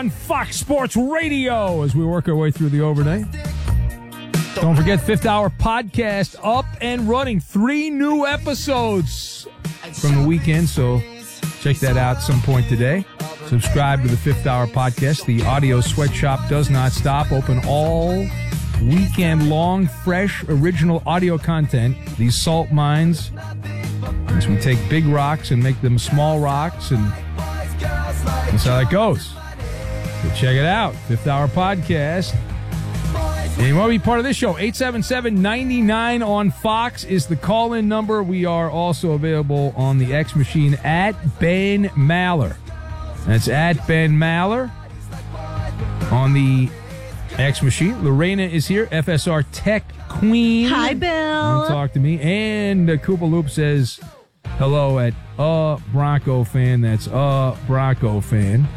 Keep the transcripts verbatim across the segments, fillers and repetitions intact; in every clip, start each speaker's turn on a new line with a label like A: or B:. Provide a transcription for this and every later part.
A: on Fox Sports Radio as we work our way through the overnight. Don't forget, Fifth Hour Podcast up and running. Three new episodes from the weekend, so check that out some point today. Subscribe to the Fifth Hour Podcast. The audio sweatshop does not stop. Open all weekend long, fresh, original audio content. These salt mines, as we take big rocks and make them small rocks, and that's how it goes. So check it out. Fifth Hour Podcast. And you want to be part of this show? eight seven seven, nine nine on Fox is the call-in number. We are also available on the X machine at Ben Maller. That's at Ben Maller on the X machine. Lorena is here, F S R Tech Queen.
B: Hi, Bill.
A: Don't talk to me. And uh, Koopa Loop says hello at a Bronco fan. That's a Bronco fan.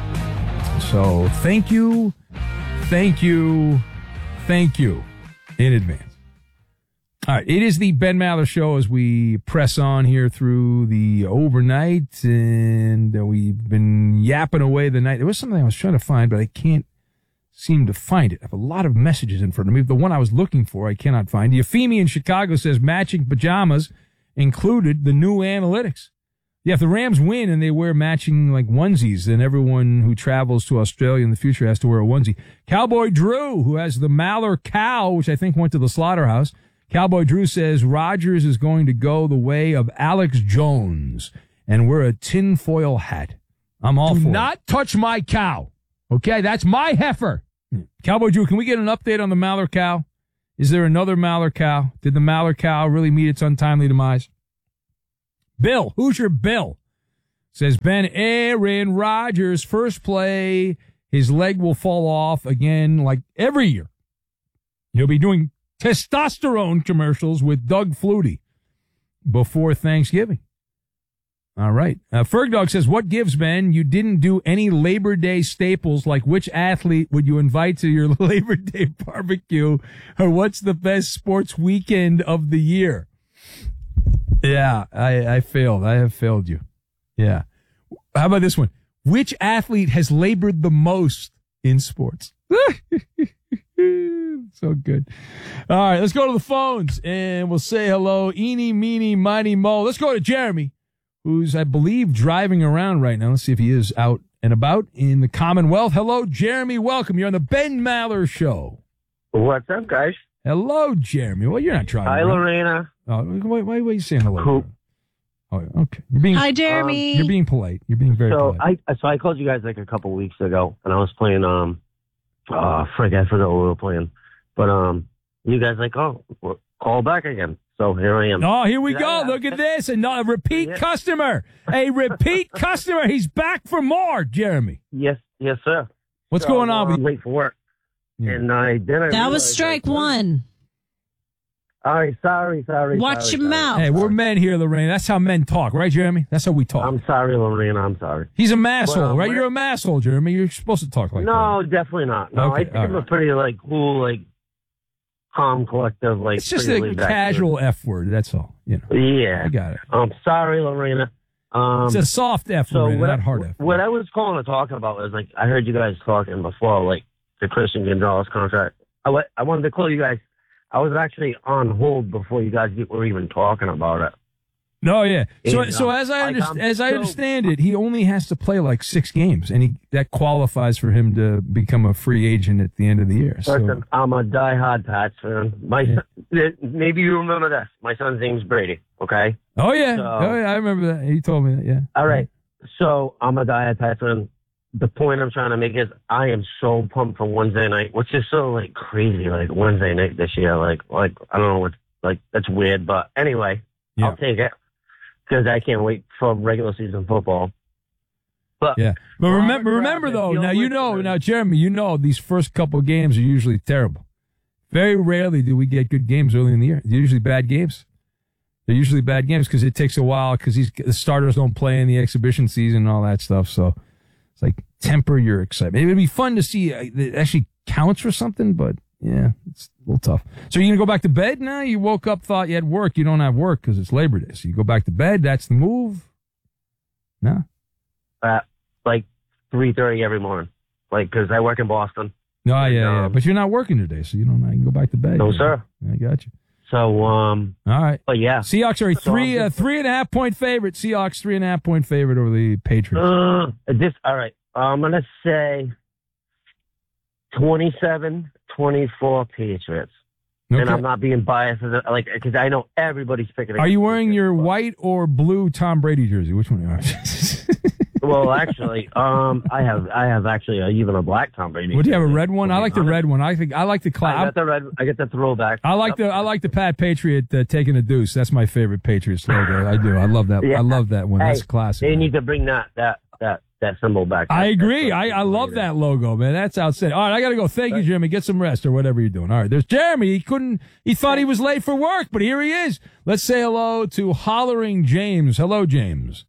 A: So thank you, thank you, thank you in advance. All right, it is the Ben Maller Show as we press on here through the overnight, and uh, we've been yapping away the night. There was something I was trying to find, but I can't seem to find it. I have a lot of messages in front of me. The one I was looking for, I cannot find. Euphemia in Chicago says matching pajamas included the new analytics. Yeah, if the Rams win and they wear matching like onesies, then everyone who travels to Australia in the future has to wear a onesie. Cowboy Drew, who has the Maller cow, which I think went to the slaughterhouse. Cowboy Drew says Rodgers is going to go the way of Alex Jones and wear a tinfoil hat. I'm all
C: Do
A: for
C: not
A: it.
C: touch my cow. Okay, that's my heifer.
A: Cowboy Drew, can we get an update on the Maller cow? Is there another Maller cow? Did the Maller cow really meet its untimely demise? Bill, who's your Bill? Says Ben Aaron Rodgers, first play, his leg will fall off again like every year. He'll be doing testosterone commercials with Doug Flutie before Thanksgiving. All right. Uh, Fergdog says, what gives, Ben? You didn't do any Labor Day staples, like which athlete would you invite to your Labor Day barbecue, or what's the best sports weekend of the year? Yeah, I, I failed. I have failed you. Yeah. How about this one? Which athlete has labored the most in sports? So good. All right, let's go to the phones, and we'll say hello. Eeny, meeny, miny, mo. Let's go to Jeremy, who's, I believe, driving around right now. Let's see if he is out and about in the Commonwealth. Hello, Jeremy. Welcome. You're on the Ben Maller Show.
D: What's up, guys?
A: Hello, Jeremy. Well, you're not driving
D: Hi,
A: around.
D: Lorena.
A: Oh, why, why, why are you saying hello?
D: Cool.
A: Oh, okay. You're being,
B: Hi, Jeremy.
A: um, you're being polite. You're being very
D: So
A: polite.
D: I so I called you guys like a couple weeks ago, and I was playing um, uh, frick, I forgot what we were playing, but um, you guys like, oh, well, call back again. So here I am.
A: Oh, here we
D: Yeah,
A: go.
D: yeah.
A: Look at this. And a repeat
D: Yeah.
A: customer. A repeat customer. He's back for more, Jeremy.
D: Yes, yes, sir.
A: What's
D: So,
A: going on
D: uh,
A: with you?
D: late for work,
A: Yeah.
D: and I then I
B: That was
D: realized,
B: strike
D: like,
B: one.
D: All right, sorry, sorry.
B: Watch
D: sorry,
B: your
D: sorry.
B: mouth.
A: Hey, we're men here, Lorraine. That's how men talk, right, Jeremy? That's how we talk.
D: I'm sorry, Lorena. I'm sorry.
A: He's a masshole,
D: Well,
A: right?
D: we're-
A: You're a masshole, Jeremy. You're supposed to talk like
D: no, definitely not. No,
A: Okay,
D: I think
A: all
D: I'm a
A: right.
D: pretty like cool, like calm, collective,
A: that.
D: like.
A: It's just
D: pretty
A: a
D: laid-back
A: casual F word. That's all. You know.
D: dude. Yeah.
A: I got it.
D: I'm sorry, Lorena. Um,
A: It's a soft F
D: So
A: word,
D: what,
A: not
D: I,
A: hard F.
D: what I was calling to talk about was like I heard you guys talking before, like the Christian Gonzalez contract. I, wa- I wanted to call you guys. I was actually on hold before you guys were even talking about it.
A: No, yeah. So,
D: And,
A: so
D: uh,
A: as I
D: like,
A: underst-
D: I'm
A: as I
D: so-
A: understand it, he only has to play like six games, and he that qualifies for him to become a free agent at the end of the year. So,
D: Listen, I'm a diehard Pats fan. My
A: Yeah.
D: son, maybe you remember this. My son's name's Brady. Okay.
A: oh yeah,
D: So-
A: oh yeah, I remember that. He told me that. Yeah.
D: All right. So I'm a diehard Pats fan. The point I'm trying to make is I am so pumped for Wednesday night, which is so like crazy, like Wednesday night this year. Like, like I don't know what, like that's weird, but anyway,
A: Yeah.
D: I'll take it because I can't wait for regular season football. But
A: Yeah, but
D: Robert
A: remember, remember
D: Kraft,
A: though.
D: the
A: Now you
D: only-
A: know. Now Jeremy, you know these first couple of games are usually terrible. Very rarely do we get good games early in the year. They're usually bad games. They're usually bad games because it takes a while because these the starters don't play in the exhibition season and all that stuff. So it's like temper your excitement. It would be fun to see uh, it actually counts for something, but yeah, it's a little tough. So you're gonna go back to bed now? You woke up, thought you had work. You don't have work because it's Labor Day. So you go back to bed. That's the move. No.
D: at like three thirty every morning. like because I work in Boston.
A: No, yeah, yeah.
D: Um,
A: But you're not working today, so you don't. I can go back to bed.
D: No, sir.
A: I got you.
D: So, um,
A: All right.
D: but yeah,
A: Seahawks are a
D: So
A: three,
D: I'm
A: uh,
D: just-
A: three and a half point favorite. Seahawks three and a half point favorite over the Patriots.
D: uh, this all right. I'm gonna say twenty-seven twenty-four Patriots.
A: Okay.
D: And I'm not being biased, as a, like, because I know everybody's picking.
A: Are you
D: against
A: wearing
D: Patriots,
A: your
D: but-
A: white or blue Tom Brady jersey? Which one are you?
D: Well, actually, um, I have, I have actually a, even a black Tom Brady.
A: What do you have? A
D: jersey,
A: red one?
D: to
A: I
D: be
A: like the
D: honest.
A: red one. I think I like the
D: I
A: cloud.
D: got the red. I get the throwback.
A: I like the
D: Yep.
A: I like the Pat Patriot uh, taking a deuce. That's my favorite Patriots logo. I do. I love that.
D: Yeah.
A: I love that one. That's
D: Hey,
A: classic.
D: They need to bring that that that that symbol back.
A: I
D: That-
A: agree.
D: that's-
A: I, I love that logo, man. That's outstanding. All right, I got to go. Thank you, Jeremy. Get some rest or whatever you're doing. All right, there's Jeremy. He couldn't, he thought he was late for work, but here he is. Let's say hello to Hollering James. Hello, James.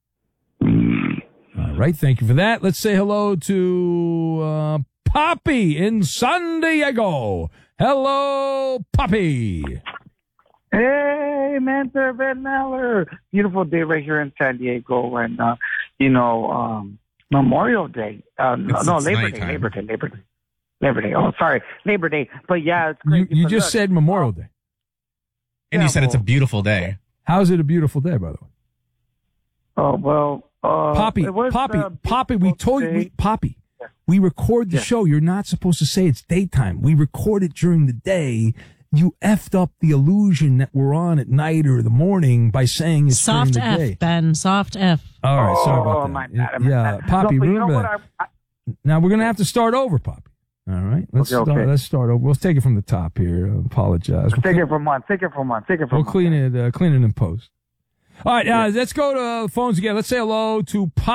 A: All right, thank you for that. Let's say hello to uh, Poppy in San Diego. Hello, Poppy.
B: Hey, Mentor Van Meller. Beautiful day right here in San Diego. And, uh, you know, um, Memorial Day. Uh, no,
E: It's-
B: no
E: it's
B: Labor
E: nighttime.
B: Day. Labor Day. Labor Day. Labor Day. Oh, sorry. Labor Day. But, yeah, it's
A: You,
B: crazy.
A: you
B: But
A: just
B: look,
A: said Memorial Day.
E: And
B: Yeah,
E: you said it's a
B: well-
E: beautiful day.
A: How's it a beautiful day, by the way?
B: Oh, well. Uh,
A: Poppy,
B: it was,
A: Poppy,
B: uh,
A: Poppy, we
B: beautiful
A: told you, we,
B: day.
A: Poppy, we record the
B: Yeah.
A: show. You're not supposed to say it's daytime. We record it during the day. You effed up the illusion that we're on at night or the morning by saying it's
F: Soft
A: during the
F: F,
A: day.
F: Ben. Soft F.
A: All right, sorry about
B: Oh,
A: that.
B: my bad, my
A: yeah,
B: bad.
A: Poppy,
B: No, but you
A: remember
B: know
A: that.
B: what? I, I,
A: Now we're gonna have to start over, Poppy. All right, let's
B: Okay,
A: start.
B: okay.
A: Let's start over. We'll take it from the top here. I apologize. We'll,
B: take it for months. Take it for months. Take it for
A: we'll
B: months.
A: clean it. Uh, clean it in post. All right, uh, let's go to uh, phones again. Let's say hello to Poppy.